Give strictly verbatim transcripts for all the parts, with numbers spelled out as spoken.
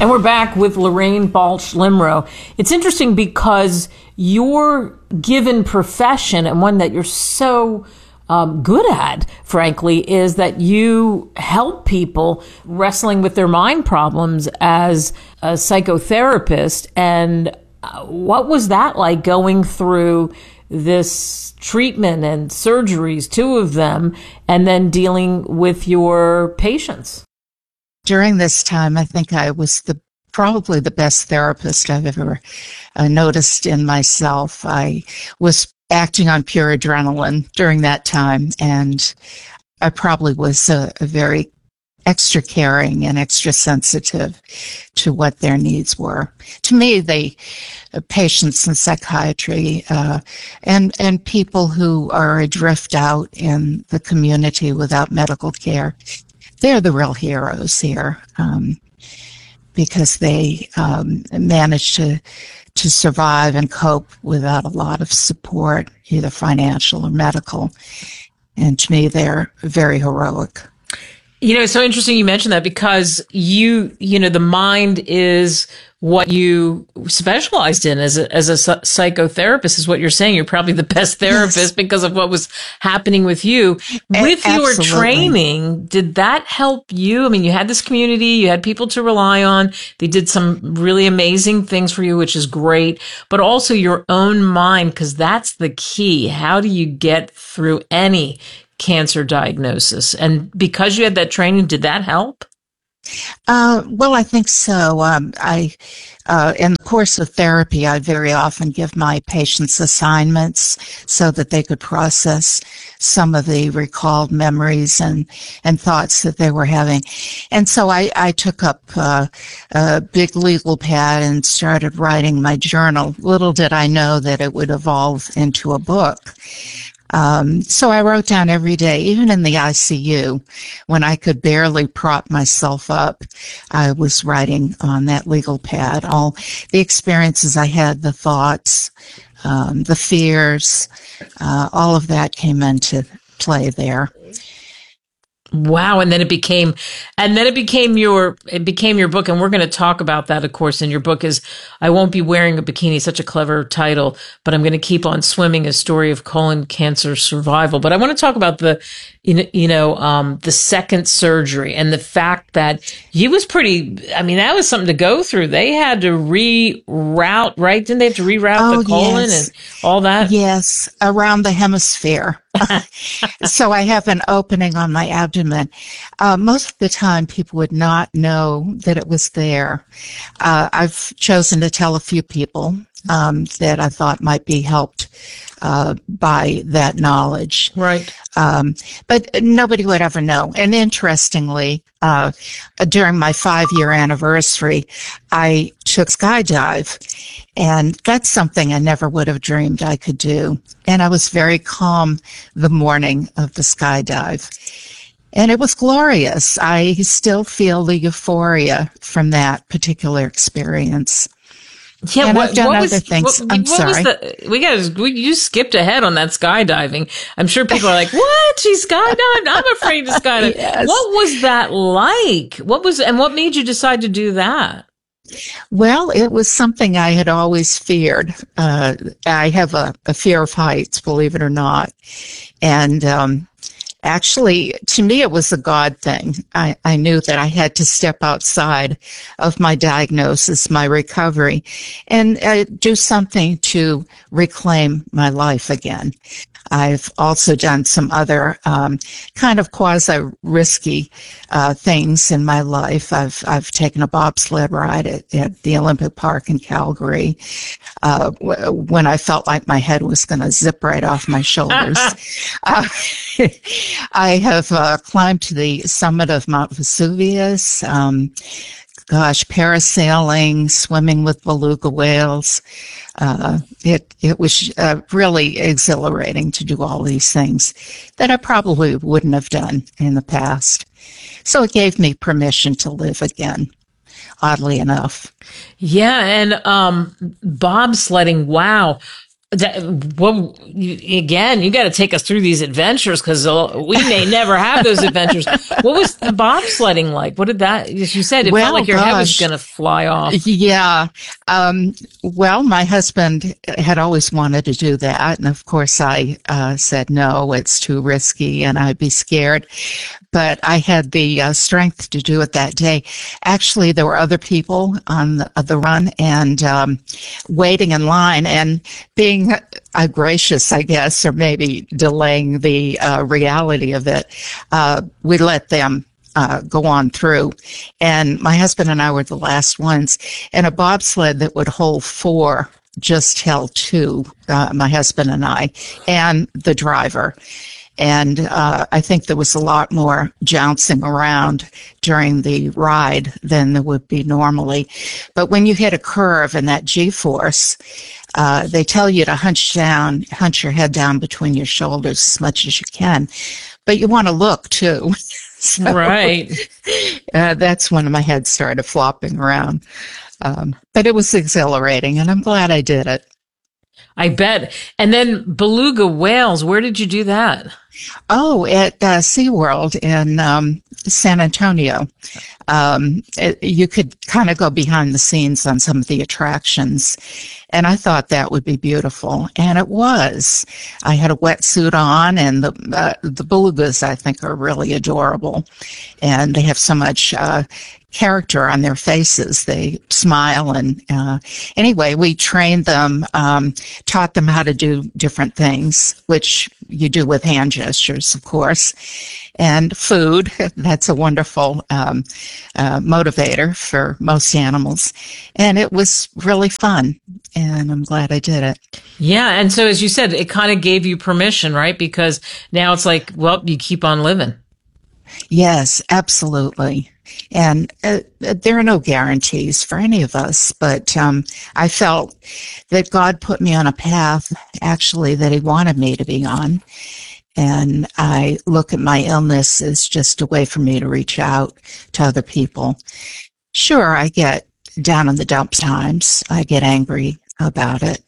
And we're back with Lorraine Balch Limro. It's interesting because your given profession, and one that you're so um, good at, frankly, is that you help people wrestling with their mind problems as a psychotherapist. And uh, what was that like, going through this treatment and surgeries, two of them, and then dealing with your patients? During this time, I think I was the probably the best therapist I've ever uh, noticed in myself. I was acting on pure adrenaline during that time, and I probably was a, a very extra caring and extra sensitive to what their needs were. To me, they uh, patients in psychiatry uh, and and people who are adrift out in the community without medical care, they're the real heroes here, um, because they um, manage to to survive and cope without a lot of support, either financial or medical. And to me, they're very heroic. You know, it's so interesting you mentioned that, because you, you know, the mind is what you specialized in as a, as a psychotherapist, is what you're saying. You're probably the best therapist yes. because of what was happening with you. With a- your training, did that help you? I mean, you had this community, you had people to rely on. They did some really amazing things for you, which is great, but also your own mind, because that's the key. How do you get through any cancer diagnosis? And because you had that training, did that help? Uh, well, I think so. Um, I, uh, in the course of therapy, I very often give my patients assignments so that they could process some of the recalled memories and, and thoughts that they were having. And so I, I took up uh, a big legal pad and started writing my journal. Little did I know that it would evolve into a book. Um, so I wrote down every day, even in the I C U, when I could barely prop myself up, I was writing on that legal pad all the experiences I had, the thoughts, um, the fears, uh, all of that came into play there. Wow. And then it became, and then it became your, it became your book. And we're going to talk about that, of course. And your book is, I Won't Be Wearing a Bikini, such a clever title, but I'm going to keep on swimming, a story of colon cancer survival. But I want to talk about the, you know, you know, um, the second surgery and the fact that you was pretty, I mean, that was something to go through. They had to reroute, right? Didn't they have to reroute oh, the colon yes. and all that? Yes. Around the hemisphere. So I have an opening on my abdomen. Uh, most of the time, people would not know that it was there. Uh, I've chosen to tell a few people um, that I thought might be helped uh, by that knowledge. Right. Um, but nobody would ever know. And interestingly, uh, during my five-year anniversary, I took skydive. And that's something I never would have dreamed I could do. And I was very calm the morning of the skydive. And it was glorious. I still feel the euphoria from that particular experience. Yeah, and what, I've done what other was, things. What, I'm what sorry. Was the, we got we you skipped ahead on that skydiving. I'm sure people are like, "What? She skydived? I'm afraid to skydive." Yes. What was that like? What was and what made you decide to do that? Well, it was something I had always feared. Uh, I have a, a fear of heights, believe it or not. And um, actually, to me, it was a God thing. I, I knew that I had to step outside of my diagnosis, my recovery, and uh, do something to reclaim my life again. I've also done some other um, kind of quasi-risky uh, things in my life. I've I've taken a bobsled ride at, at the Olympic Park in Calgary uh, w- when I felt like my head was going to zip right off my shoulders. uh, I have uh, climbed to the summit of Mount Vesuvius. Um, Gosh, parasailing, swimming with beluga whales. Uh, it, it was uh, really exhilarating to do all these things that I probably wouldn't have done in the past. So it gave me permission to live again, oddly enough. Yeah. And, um, bobsledding. Wow. That, well, you, again, you got to take us through these adventures because we may never have those adventures. What was the bobsledding like? What did that, as you said, it well, felt like your gosh. head was going to fly off. Yeah. Um, well, my husband had always wanted to do that. And of course, I uh, said, no, it's too risky and I'd be scared. But I had the uh, strength to do it that day. Actually, there were other people on the, uh, the run and um, waiting in line and being uh, gracious, I guess, or maybe delaying the uh, reality of it. Uh, we let them uh, go on through. And my husband and I were the last ones. And a bobsled that would hold four just held two, uh, my husband and I, and the driver. And uh, I think there was a lot more jouncing around during the ride than there would be normally. But when you hit a curve and that G-force, uh, they tell you to hunch down, hunch your head down between your shoulders as much as you can. But you want to look, too. So, right. Uh, that's when my head started flopping around. Um, but it was exhilarating, and I'm glad I did it. I bet. And then beluga whales, where did you do that? Oh, at uh, SeaWorld in um, San Antonio. Um, it, you could kind of go behind the scenes on some of the attractions. And I thought that would be beautiful. And it was. I had a wetsuit on, and the uh, the belugas, I think, are really adorable. And they have so much uh, character on their faces. They smile. And uh, anyway, we trained them, um, taught them how to do different things, which you do with hand gestures, of course. And food, that's a wonderful um, uh, motivator for most animals. And it was really fun, and I'm glad I did it. Yeah, and so as you said, it kind of gave you permission, right? Because now it's like, well, you keep on living. Yes, absolutely. And uh, there are no guarantees for any of us, but um, I felt that God put me on a path, actually, that he wanted me to be on. And I look at my illness as just a way for me to reach out to other people. Sure, I get down in the dumps times. I get angry about it.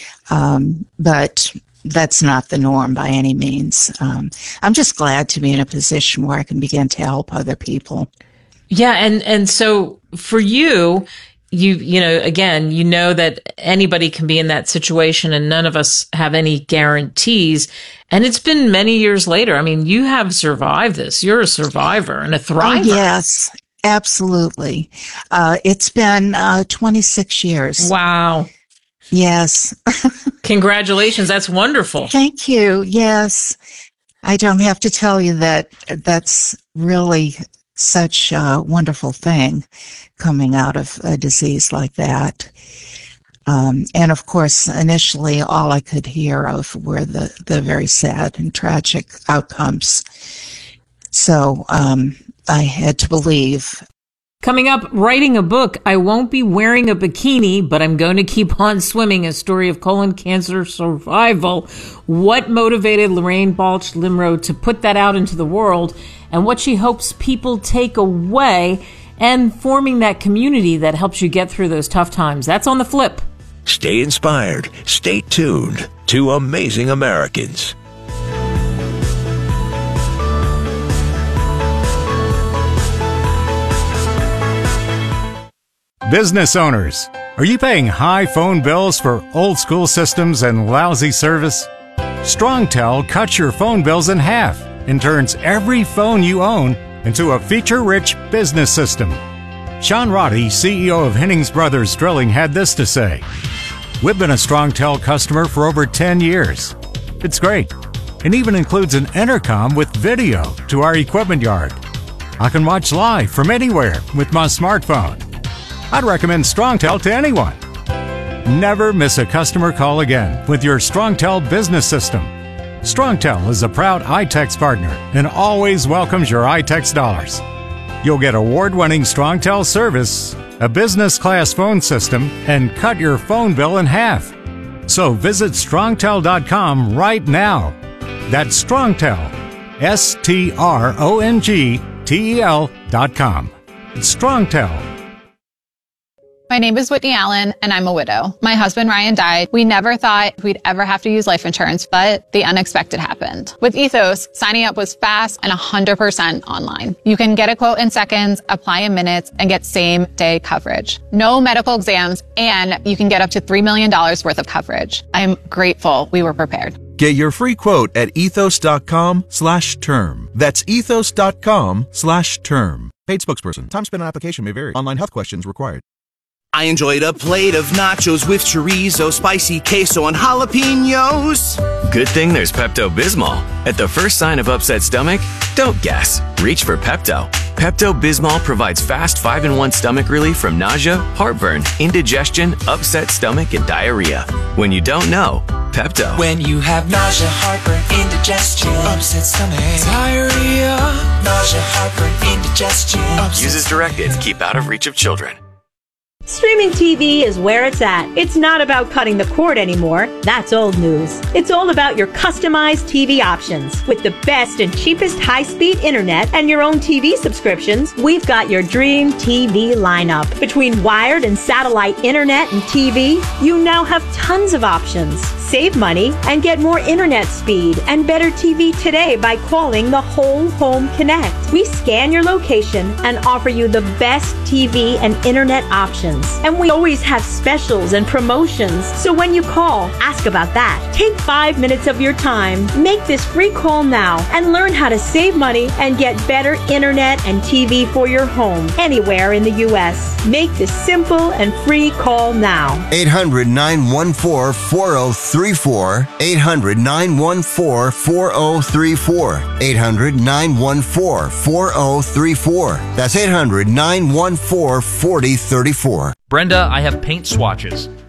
Um, but that's not the norm by any means. Um, I'm just glad to be in a position where I can begin to help other people. Yeah. And, and so for you, you, you know, again, you know that anybody can be in that situation and none of us have any guarantees. And it's been many years later. I mean, you have survived this. You're a survivor and a thriver. Oh, yes, absolutely. Uh, it's been uh, twenty-six years. Wow. Yes. Congratulations. That's wonderful. Thank you. Yes. I don't have to tell you that that's really such a wonderful thing coming out of a disease like that. Um, and of course, initially, all I could hear of were the, the very sad and tragic outcomes. So um, I had to believe. Coming up, writing a book. I won't be wearing a bikini, but I'm going to keep on swimming. A story of colon cancer survival. What motivated Lorraine Balch Limrod to put that out into the world, and what she hopes people take away, and forming that community that helps you get through those tough times. That's on The Flip. Stay inspired. Stay tuned to Amazing Americans. Business owners, are you paying high phone bills for old school systems and lousy service? StrongTel cuts your phone bills in half and turns every phone you own into a feature-rich business system. Sean Roddy, C E O of Hennings Brothers Drilling, had this to say. We've been a StrongTel customer for over ten years. It's great. It even includes an intercom with video to our equipment yard. I can watch live from anywhere with my smartphone. I'd recommend StrongTel to anyone. Never miss a customer call again with your StrongTel business system. StrongTel is a proud iTex partner and always welcomes your iTex dollars. You'll get award-winning StrongTel service, a business-class phone system, and cut your phone bill in half. So visit strongtel dot com right now. That's StrongTel, S T R O N G T E L dot com. StrongTel. My name is Whitney Allen, and I'm a widow. My husband, Ryan, died. We never thought we'd ever have to use life insurance, but the unexpected happened. With Ethos, signing up was fast and one hundred percent online. You can get a quote in seconds, apply in minutes, and get same-day coverage. No medical exams, and you can get up to three million dollars worth of coverage. I'm grateful we were prepared. Get your free quote at ethos.com slash term. That's ethos.com slash term. Paid spokesperson. Time spent on application may vary. Online health questions required. I enjoyed a plate of nachos with chorizo, spicy queso, and jalapenos. Good thing there's Pepto-Bismol. At the first sign of upset stomach, don't guess. Reach for Pepto. Pepto-Bismol provides fast five in one stomach relief from nausea, heartburn, indigestion, upset stomach, and diarrhea. When you don't know, Pepto. When you have nausea, heartburn, indigestion, upset stomach, diarrhea, nausea, heartburn, indigestion, upset Use as directed. Keep out of reach of children. Streaming T V is where it's at. It's not about cutting the cord anymore. That's old news. It's all about your customized T V options. With the best and cheapest high-speed internet and your own T V subscriptions, we've got your dream T V lineup. Between wired and satellite internet and T V, you now have tons of options. Save money and get more internet speed and better T V today by calling the Whole Home Connect. We scan your location and offer you the best T V and internet options. And we always have specials and promotions. So when you call, ask about that. Take five minutes of your time. Make this free call now and learn how to save money and get better internet and T V for your home anywhere in the U S. Make this simple and free call now. eight hundred, nine one four, four zero three four. eight hundred, nine one four, four zero three four. eight hundred, nine one four, four zero three four. That's eight hundred, nine one four, four zero three four. Brenda, I have paint swatches.